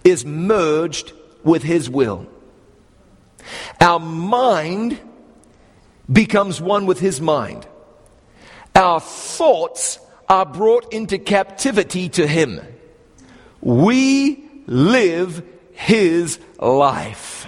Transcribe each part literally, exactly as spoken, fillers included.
is merged with His will. Our mind becomes one with His mind. Our thoughts are brought into captivity to Him. We live His life.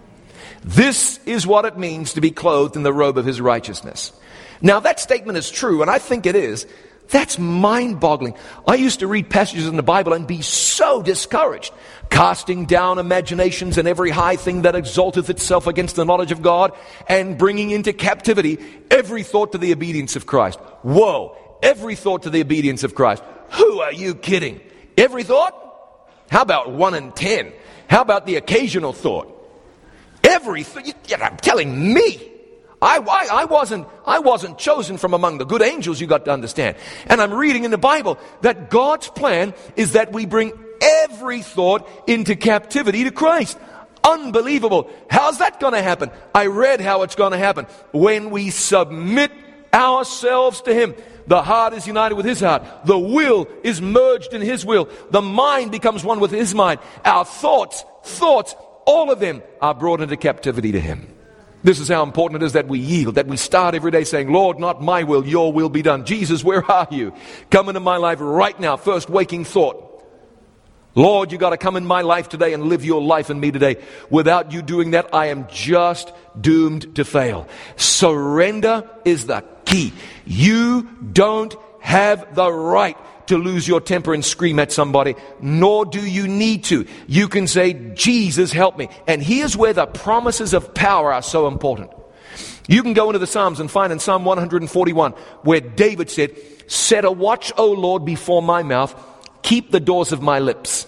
This is what it means to be clothed in the robe of His righteousness. Now that statement is true, and I think it is. That's mind-boggling. I used to read passages in the Bible and be so discouraged. Casting down imaginations and every high thing that exalteth itself against the knowledge of God, and bringing into captivity every thought to the obedience of Christ. Whoa, every thought to the obedience of Christ. Who are you kidding? Every thought? How about one in ten? How about the occasional thought? Every thought? You're telling me. I, I, I wasn't I wasn't chosen from among the good angels, you got to understand. And I'm reading in the Bible that God's plan is that we bring every thought into captivity to Christ. Unbelievable. How's that going to happen? I read how it's going to happen. When we submit ourselves to Him. The heart is united with His heart. The will is merged in His will. The mind becomes one with His mind. Our thoughts, thoughts, all of them are brought into captivity to Him. This is how important it is that we yield, that we start every day saying, Lord, not my will, your will be done. Jesus, where are you? Come into my life right now. First waking thought. Lord, you got to come in my life today and live your life in me today. Without you doing that, I am just doomed to fail. Surrender is the key. You don't have the right to lose your temper and scream at somebody, nor do you need to. You can say, Jesus, help me. And here's where the promises of power are so important. You can go into the Psalms and find in Psalm one forty-one where David said, set a watch, O Lord, before my mouth, keep the doors of my lips.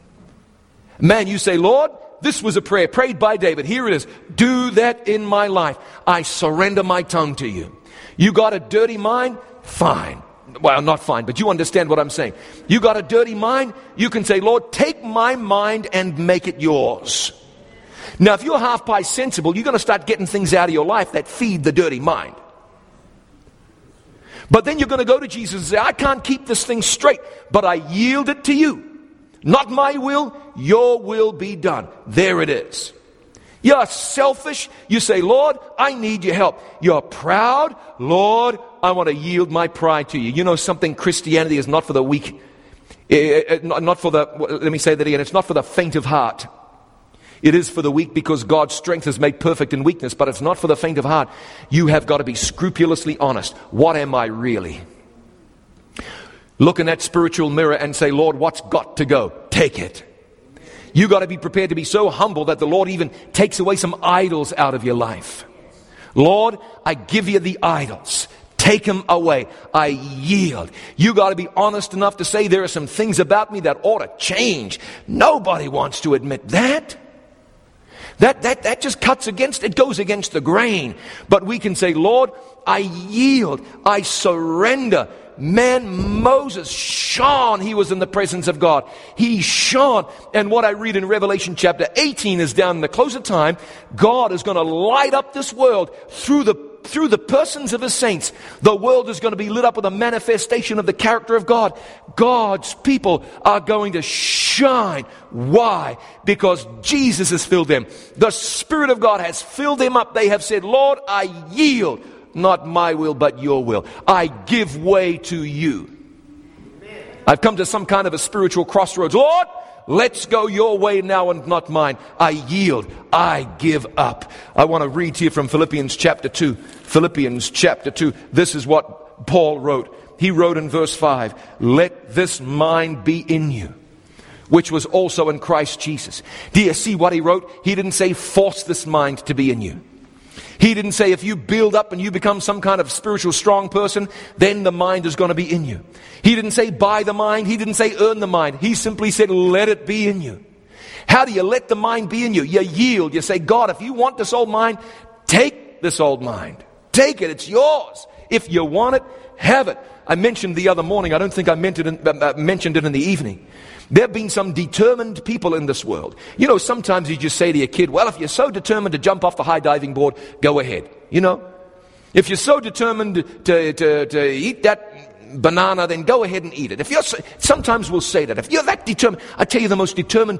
Man, you say, Lord, this was a prayer prayed by David. Here it is. Do that in my life. I surrender my tongue to you. You got a dirty mind? Fine. Well, not fine, but you understand what I'm saying. You got a dirty mind? You can say, Lord, take my mind and make it yours. Now, if you're half-pie sensible, you're going to start getting things out of your life that feed the dirty mind. But then you're going to go to Jesus and say, I can't keep this thing straight, but I yield it to you. Not my will, your will be done. There it is. You're selfish. You say, Lord, I need your help. You're proud. Lord, I want to yield my pride to you. You know something, Christianity is not for the weak. Not for the, let me say that again, it's not for the faint of heart. It is for the weak because God's strength is made perfect in weakness, but it's not for the faint of heart. You have got to be scrupulously honest. What am I really? Look in that spiritual mirror and say, Lord, what's got to go? Take it. You got to be prepared to be so humble that the Lord even takes away some idols out of your life. Lord, I give you the idols. Take them away. I yield. You got to be honest enough to say there are some things about me that ought to change. Nobody wants to admit that. That, that, that just cuts against, it goes against the grain. But we can say, Lord, I yield. I surrender. Man, Moses shone. He was in the presence of God. He shone. And what I read in Revelation chapter eighteen is down in the close of time, God is going to light up this world through the through the persons of His saints. The world is going to be lit up with a manifestation of the character of God. God's people are going to shine. Why? Because Jesus has filled them. The Spirit of God has filled them up. They have said, Lord, I yield. Not my will, but your will. I give way to you. Amen. I've come to some kind of a spiritual crossroads. Lord, let's go your way now and not mine. I yield. I give up. I want to read to you from Philippians chapter two. Philippians chapter two. This is what Paul wrote. He wrote in verse five, let this mind be in you, which was also in Christ Jesus. Do you see what he wrote? He didn't say force this mind to be in you. He didn't say if you build up and you become some kind of spiritual strong person, then the mind is going to be in you. He didn't say buy the mind. He didn't say earn the mind. He simply said let it be in you. How do you let the mind be in you? You yield. You say, God, if you want this old mind, take this old mind. Take it. It's yours. If you want it, have it. I mentioned the other morning, I don't think I meant it in, uh, mentioned it in the evening. There have been some determined people in this world. You know, sometimes you just say to your kid, well, if you're so determined to jump off the high diving board, go ahead. You know, if you're so determined to, to, to eat that banana, then go ahead and eat it. If you're so, sometimes we'll say that. If you're that determined, I tell you, the most determined